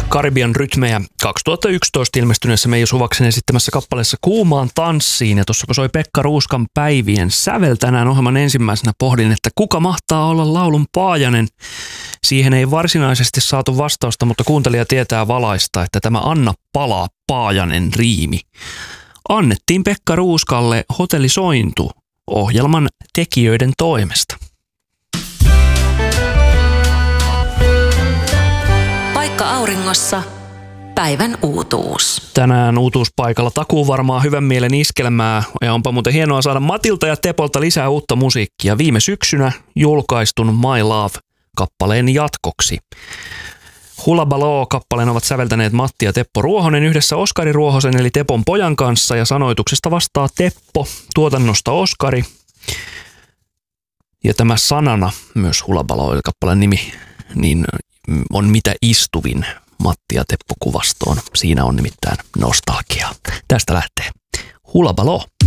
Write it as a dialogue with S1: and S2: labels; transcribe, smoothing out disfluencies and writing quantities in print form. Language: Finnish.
S1: Karibian rytmejä 2011 ilmestyneessä Meija Suvaksen esittämässä kappaleessa Kuumaan tanssiin. Ja tuossa kun soi Pekka Ruuskan Päivien sävel tänään ohjelman ensimmäisenä, pohdin, että kuka mahtaa olla laulun Paajanen. Siihen ei varsinaisesti saatu vastausta, mutta kuuntelija tietää valaista, että tämä Anna palaa Paajanen riimi annettiin Pekka Ruuskalle Hotelli Sointu -ohjelman tekijöiden toimesta.
S2: Paikka auringossa. Päivän uutuus.
S1: Tänään uutuuspaikalla takuu varmaan hyvän mielen iskelmää, ja onpa muuten hienoa saada Matilta ja Tepolta lisää uutta musiikkia viime syksynä julkaistun My Love-kappaleen jatkoksi. Hula Baloo-kappaleen ovat säveltäneet Matti ja Teppo Ruohonen yhdessä Oskari Ruohosen eli Tepon pojan kanssa, ja sanoituksesta vastaa Teppo, tuotannosta Oskari. Ja tämä sanana, myös Hula Baloo, kappaleen nimi, niin on mitä istuvin Matti ja Teppo kuvastoon. Siinä on nimittäin nostalgiaa. Tästä lähtee Hula Baloo.